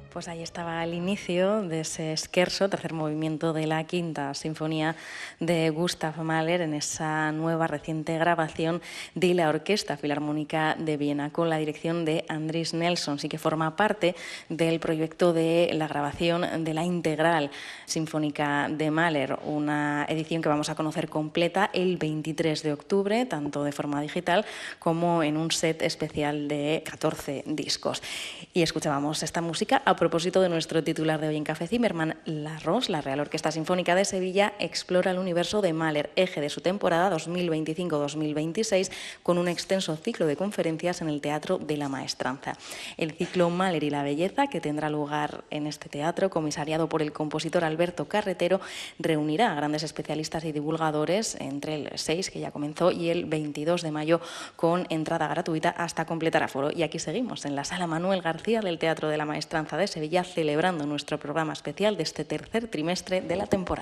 Pues ahí estaba el inicio de ese scherzo, tercer movimiento de la Quinta Sinfonía de Gustav Mahler, en esa nueva reciente grabación de la Orquesta Filarmónica de Viena, con la dirección de Andris Nelsons, y que forma parte del proyecto de la grabación de la Integral Sinfónica de Mahler, una edición que vamos a conocer completa el 23 de octubre, tanto de forma digital como en un set especial de 14 discos. Y escuchábamos esta música a propósito de nuestro titular de hoy en Café Zimmermann. La ROS, la Real Orquesta Sinfónica de Sevilla, explora el universo de Mahler, eje de su temporada 2025-2026, con un extenso ciclo de conferencias en el Teatro de la Maestranza. El ciclo Mahler y la Belleza, que tendrá lugar en este teatro, comisariado por el compositor Alberto Carretero, reunirá a grandes especialistas y divulgadores entre el 6, que ya comenzó, y el 22 de mayo, con entrada gratuita hasta completar aforo. Y aquí seguimos, en la Sala Manuel García del Teatro de la Maestranza de Sevilla, celebrando nuestro programa especial de este tercer trimestre de la temporada.